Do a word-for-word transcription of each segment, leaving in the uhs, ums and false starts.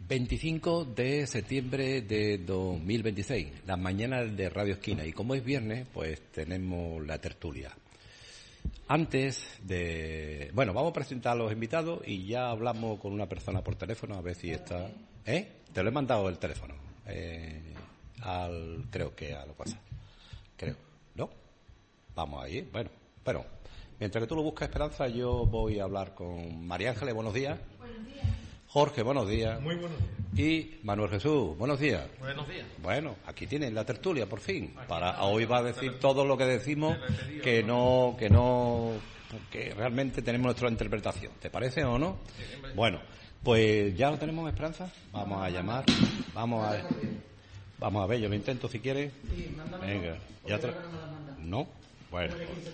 veinticinco de septiembre de dos mil veintiséis, las mañanas de Radio Esquina. Y como es viernes, pues tenemos la tertulia. Antes de... Bueno, vamos a presentar a los invitados y ya hablamos con una persona por teléfono a ver si está... ¿Eh? Te lo he mandado el teléfono. Eh, al... Creo que a lo pasa. Creo. ¿No? Vamos ahí. Bueno, bueno. Mientras que tú lo buscas, Esperanza, yo voy a hablar con María Ángeles. Buenos días. Buenos días. Jorge, buenos días. Muy buenos días. Y Manuel Jesús, buenos días. Buenos días. Bueno, aquí tienen la tertulia, por fin. Aquí Para está, hoy va a decir todo lo que decimos, pedido, que no, que no, que realmente tenemos nuestra interpretación. ¿Te parece o no? Bueno, pues ya lo tenemos, Esperanza. Vamos a llamar. Vamos a, vamos a ver. Yo lo intento si quieres. Venga, ya te... No. Bueno.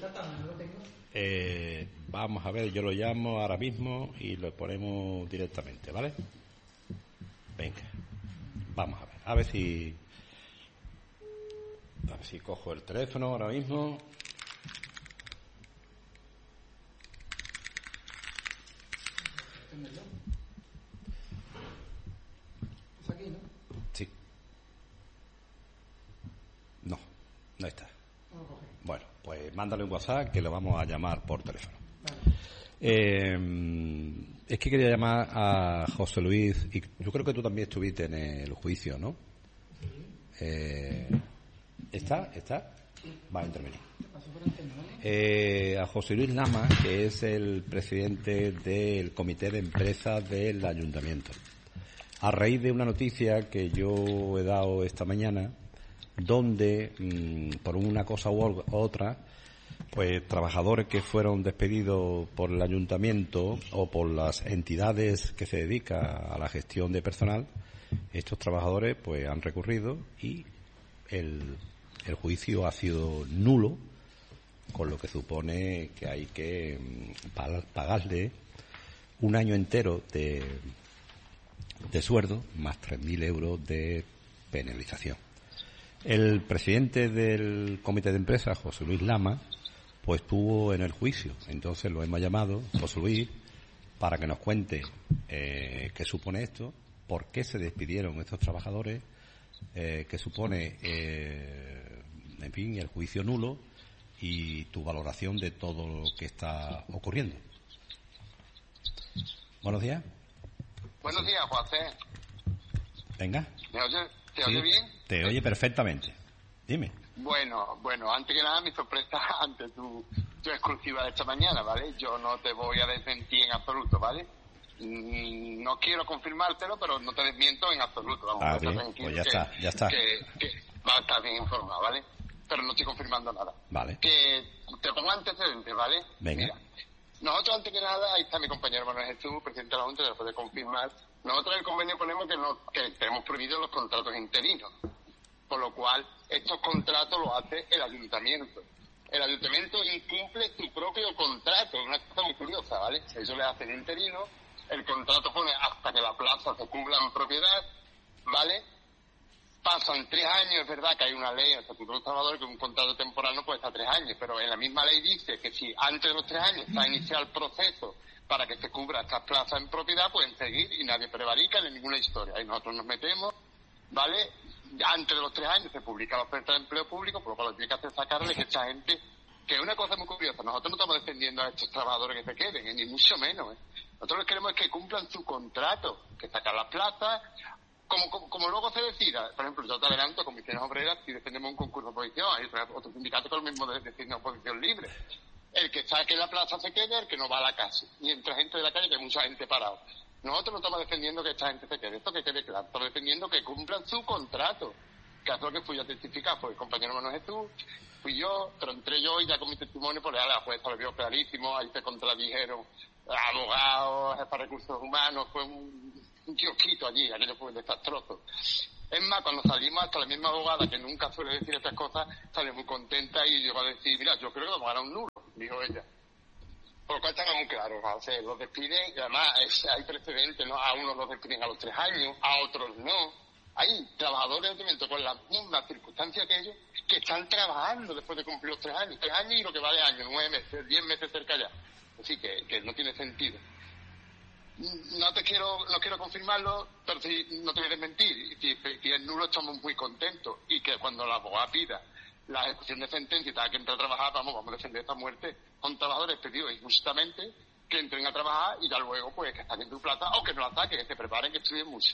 Eh, vamos a ver, yo lo llamo ahora mismo y lo ponemos directamente, ¿vale? Venga, vamos a ver, a ver si a ver si cojo el teléfono ahora mismo. Sí. No, no está. Bueno, pues mándale un WhatsApp que lo vamos a llamar por teléfono. Vale. Eh, es que quería llamar a José Luis, y yo creo que tú también estuviste en el juicio, ¿no? Sí. Eh, ¿Está? ¿Está? Sí. Va a intervenir. Eh, a José Luis Lama, que es el presidente del comité de empresas del ayuntamiento. A raíz de una noticia que yo he dado esta mañana, donde mmm, por una cosa u otra, pues trabajadores que fueron despedidos por el ayuntamiento o por las entidades que se dedican a la gestión de personal, estos trabajadores pues han recurrido y el, el juicio ha sido nulo, con lo que supone que hay que mmm, pagarle un año entero de, de sueldo más tres mil euros de penalización. El presidente del comité de empresa, José Luis Lama, pues estuvo en el juicio. Entonces lo hemos llamado, José Luis, para que nos cuente eh, qué supone esto, por qué se despidieron estos trabajadores, eh, qué supone, eh, en fin, el juicio nulo y tu valoración de todo lo que está ocurriendo. Buenos días. Buenos días, José. Venga. ¿Me oye? ¿Te sí, oye bien? Te oye perfectamente. Dime. Bueno, bueno, antes que nada mi sorpresa ante tu, tu exclusiva de esta mañana, ¿vale? Yo no te voy a desmentir en absoluto, ¿vale? Mm, no quiero confirmártelo, pero no te desmiento en absoluto. Vamos, ah, bien. Pues ya que, está, ya está. Que, que va a estar bien informado, ¿vale? Pero no estoy confirmando nada. Vale. Que te pongo antecedentes, ¿vale? Venga. Mira, nosotros antes que nada, ahí está mi compañero Manuel Jesús, presidente de la Junta, que lo puede confirmar. Nosotros en el convenio ponemos que, no, que tenemos prohibidos los contratos interinos, por lo cual estos contratos los hace el ayuntamiento. El ayuntamiento incumple su propio contrato, una cosa muy curiosa, ¿vale? Ellos le hacen interino, el contrato pone hasta que la plaza se cumpla en propiedad, ¿vale? Pasan tres años, es verdad que hay una ley en el Estatuto de los Trabajadores que un contrato temporal no puede estar tres años, pero en la misma ley dice que si antes de los tres años está iniciado el proceso para que se cubra estas plazas en propiedad, pueden seguir y nadie prevarica ni ninguna historia. Ahí nosotros nos metemos, ¿vale? Antes de los tres años se publica la oferta de empleo público, por lo cual lo que tiene que hacer es sacarle que esta gente, que es una cosa muy curiosa, nosotros no estamos defendiendo a estos trabajadores que se queden, ¿eh? Ni mucho menos, ¿eh? Nosotros lo que queremos es que cumplan su contrato, que sacan las plazas, como, como, como luego se decida. Por ejemplo, yo te adelanto, comisiones obreras, si defendemos un concurso de oposición, hay otro sindicato con lo mismo de decir una oposición libre. El que saque la plaza se quede, el que no va a la casa. Y entra gente de la calle, que hay mucha gente parada. Nosotros no estamos defendiendo que esta gente se quede, esto que quede claro. Estamos defendiendo que cumplan su contrato. Que es lo que fui a testificar, fue el compañero Manuel Jesús, fui yo, pero entré yo y ya con mi testimonio, pues a la jueza lo vio clarísimo, ahí se contradijeron abogados, para recursos humanos, fue un, un kiosquito allí, aquello fue desastroso. Es más, cuando salimos, hasta la misma abogada, que nunca suele decir estas cosas, salió muy contenta y llegó a decir, mira, yo creo que vamos a ganar un nulo, dijo ella. Por lo cual estamos muy claros, o sea, los despiden, y además es, hay precedentes, ¿no? A unos los despiden a los tres años, a otros no. Hay trabajadores de con las mismas circunstancias que ellos, que están trabajando después de cumplir los tres años, tres años y lo que va de año, nueve meses, diez meses cerca ya. Así que, que no tiene sentido. No te quiero, no quiero confirmarlo, pero si no te voy a desmentir. Si, si es nulo, estamos muy contentos. Y que cuando la abogada pida la ejecución de sentencia y tenga que entrar a trabajar, vamos, vamos a defender esta muerte. Son trabajadores pedidos injustamente que entren a trabajar y ya luego, pues, que saquen tu plata o que no la saquen, que se preparen, que estudien mucho.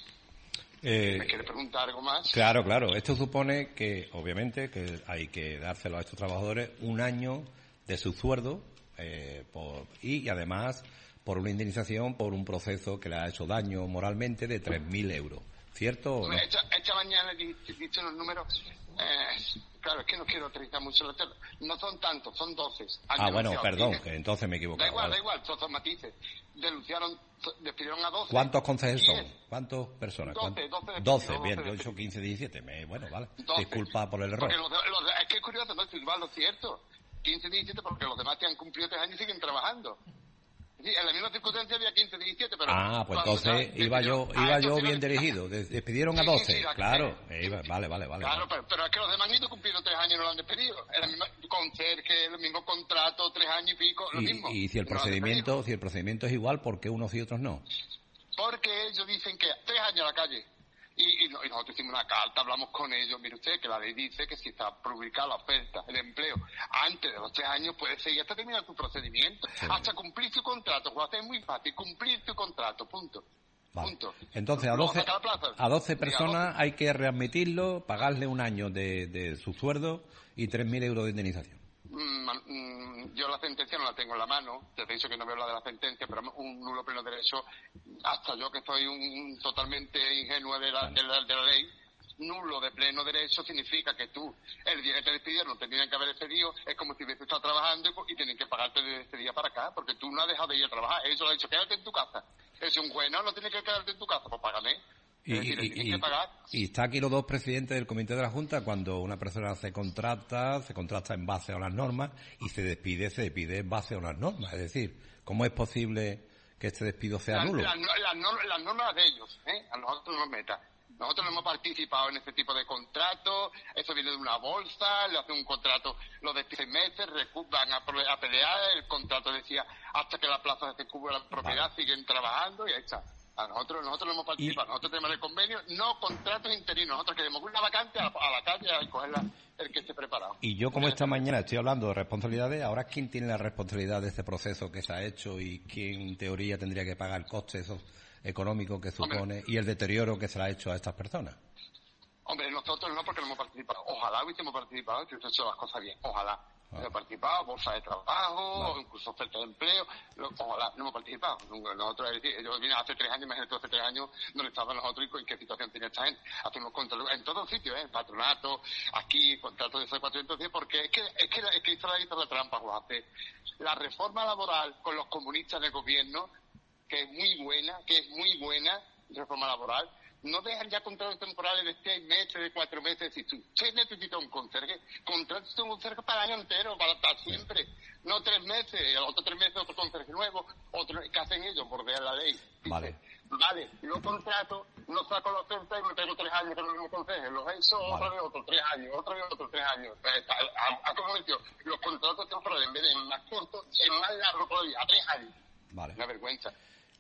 Eh, ¿Me quieres preguntar algo más? Claro, claro. Esto supone que, obviamente, que hay que dárselo a estos trabajadores un año de su sueldo eh, por, y, y además por una indemnización por un proceso que le ha hecho daño moralmente de tres mil euros. ¿Cierto o no? Esta, esta mañana he dicho los números. Eh, claro, es que no quiero utilizar mucho la tela. No son tantos, son doce. Ah, bueno, perdón, que entonces me he equivocado. Da igual, vale. da igual, son, son matices. Denunciaron, despidieron a doce. ¿Cuántos concejales son? ¿Cuántas personas? doce, doce. doce, bien, yo he dicho quince, diecisiete. Me, bueno, vale. doce. Disculpa por el error. Porque los, los, es que es curioso, no es igual lo cierto. quince, diecisiete, porque los demás que han cumplido tres años y siguen trabajando. Sí, en la misma circunstancia había quince, diecisiete, pero... Ah, pues entonces iba yo iba yo bien dirigido. Despidieron a doce, sí, sí, claro. Eh, iba, vale, vale, vale. Claro, vale. pero, pero es que los demás ni cumplieron tres años y no lo han despedido. Era el mismo conserje, el mismo contrato, tres años y pico, lo y, mismo. Y si el no procedimiento si el procedimiento es igual, ¿por qué unos y otros no? Porque ellos dicen que tres años a la calle. Y, y, y nosotros hicimos una carta, hablamos con ellos. Mire usted, que la ley dice que si está publicada la oferta, el empleo, antes de los tres años, puede seguir hasta terminar tu procedimiento. Sí. Hasta cumplir su contrato. Juan, es muy fácil, cumplir tu contrato, punto. Vale. Punto. Entonces, a doce, a doce personas hay que readmitirlo, pagarle un año de, de su sueldo y tres mil euros de indemnización. Mm, mm, yo la sentencia no la tengo en la mano, te he dicho que no veo la de la sentencia, pero un nulo pleno derecho, hasta yo que soy un totalmente ingenuo de la, de la, de la ley, nulo de pleno derecho significa que tú, el día que te despidieron, te tenían que haber despedido, es como si hubieses estado trabajando y, y tienen que pagarte de ese día para acá, porque tú no has dejado de ir a trabajar. Ellos han dicho, quédate en tu casa. Es un juez, no, no tienes que quedarte en tu casa, pues págame. Y, decir, y, y, que pagar. y está aquí los dos presidentes del comité de la Junta cuando una persona se contrata, se contrata en base a unas normas y se despide, se despide en base a unas normas. Es decir, ¿cómo es posible que este despido sea la, nulo? Las la, la, la, la normas de ellos, ¿eh? A nosotros no nos meta. Nosotros no hemos participado en este tipo de contratos, eso viene de una bolsa, le hacen un contrato, lo de seis meses, van a, a pelear, el contrato decía hasta que la plaza se cubra la propiedad, vale. Siguen trabajando y ahí está. A nosotros, nosotros no hemos participado, y... nosotros tenemos el convenio, no contratos interinos, nosotros queremos una vacante a la, a la calle a cogerla el que esté preparado. Y yo como esta mañana estoy hablando de responsabilidades, ahora ¿quién tiene la responsabilidad de este proceso que se ha hecho y quién en teoría tendría que pagar el coste esos económico que supone Hombre. y el deterioro que se le ha hecho a estas personas? Hombre, nosotros no, porque no hemos participado. Ojalá hubiésemos participado, que hubiésemos hecho las cosas bien. Ojalá. No hemos participado, bolsa de trabajo, no. incluso oferta de empleo. Ojalá, no hemos participado. Nosotros, es decir, yo vine hace tres años, imagínate hace tres años, donde estaban nosotros y en qué situación tenía esta gente. Hacemos contratos en todos sitios, ¿eh? Patronato, aquí, contratos de cuatrocientos diez, porque es que, es que, es que Israel hizo la trampa, Juan. La reforma laboral con los comunistas del gobierno, que es muy buena, que es muy buena, reforma laboral, no dejan ya contratos temporales de seis meses, de cuatro meses. Si usted necesita un conserje, contrate un conserje para el año entero, para, para siempre. No tres meses, los otros tres meses otro conserje nuevo, otro, ¿qué hacen ellos? Bordear la ley. Dice, vale. Vale, yo contrato, no saco la oferta y me tengo tres años con el mismo conserje. Los he hecho vale. Otra vez otros tres años, otra vez otros tres años. Ha, ha convertido los contratos temporales en vez de más cortos, en más largo todavía, a tres años. Vale. Una vergüenza.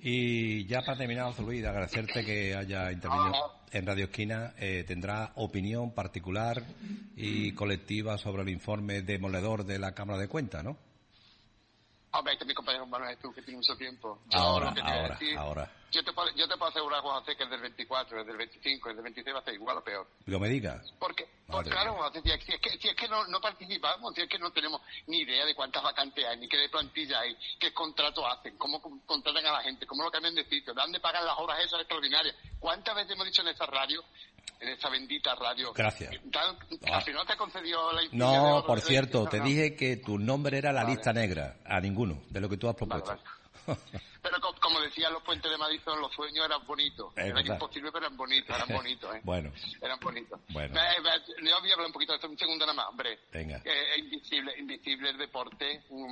Y ya para terminar, José Luis, agradecerte que haya intervenido en Radio Esquina. Eh, ¿Tendrá opinión particular y colectiva sobre el informe demoledor de la Cámara de Cuentas, no? Hombre, este es mi compañero Manuel Jesús, que tiene mucho tiempo. Yo ahora, ahora, decir, ahora. Yo te, puedo, yo te puedo asegurar, Juan José, que el del veinticuatro, el del veinticinco, el del veintiséis va a ser igual o peor. ¿Lo me digas? Porque, pues, claro, Juan José, si es que, si es que no, no participamos, si es que no tenemos ni idea de cuántas vacantes hay, ni qué de plantilla hay, qué contratos hacen, cómo contratan a la gente, cómo lo cambian de sitio, dónde pagan las horas esas extraordinarias. ¿Cuántas veces hemos dicho en esa radio, en esa bendita radio? Gracias. Tal, ah. Al final te concedió la No, por cierto, te no. dije que tu nombre era la vale. lista negra, a ninguno, de lo que tú has propuesto. Vale, vale. Pero como decían los puentes de Madison, los sueños eran bonitos. Es eran imposibles, pero eran bonitos, eran bonitos. ¿eh? Bueno. Eran bonitos. Bueno. Me, me, yo voy a hablar un poquito de esto, un segundo nada más, hombre. Venga. Eh, invisible, invisible el deporte. Un